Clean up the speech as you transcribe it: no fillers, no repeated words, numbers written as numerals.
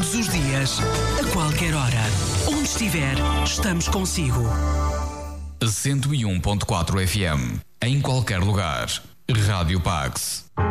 Todos os dias, a qualquer hora, onde estiver, estamos consigo. 101.4 FM, em qualquer lugar. Rádio Pax.